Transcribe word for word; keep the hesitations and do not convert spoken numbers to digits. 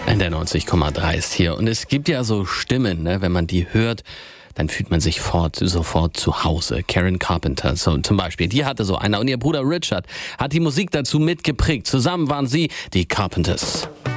In der neunzig Komma drei ist hier. Und es gibt ja so Stimmen, ne? Wenn man die hört, dann fühlt man sich fort, sofort zu Hause. Karen Carpenter so, zum Beispiel, die hatte so eine. Und ihr Bruder Richard hat die Musik dazu mitgeprägt. Zusammen waren sie die Carpenters.